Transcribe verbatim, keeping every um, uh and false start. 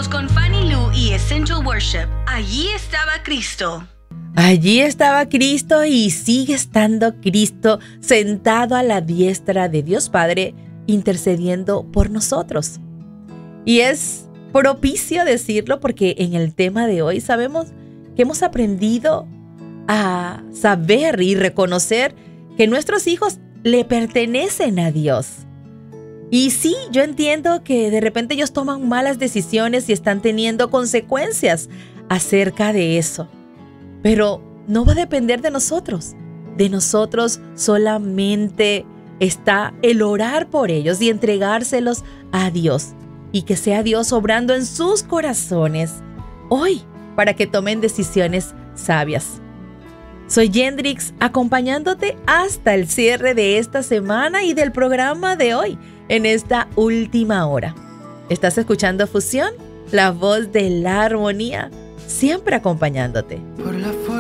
Minutos con Fanny Lu y Essential Worship. Allí estaba Cristo. Allí estaba Cristo y sigue estando Cristo sentado a la diestra de Dios Padre, intercediendo por nosotros. Y es propicio decirlo porque en el tema de hoy sabemos que hemos aprendido a saber y reconocer que nuestros hijos le pertenecen a Dios. Y sí, yo entiendo que de repente ellos toman malas decisiones y están teniendo consecuencias acerca de eso. Pero no va a depender de nosotros. De nosotros solamente está el orar por ellos y entregárselos a Dios. Y que sea Dios obrando en sus corazones hoy para que tomen decisiones sabias. Soy Yendrix, acompañándote hasta el cierre de esta semana y del programa de hoy, en esta última hora. ¿Estás escuchando Fusión? La voz de la armonía, siempre acompañándote. Por la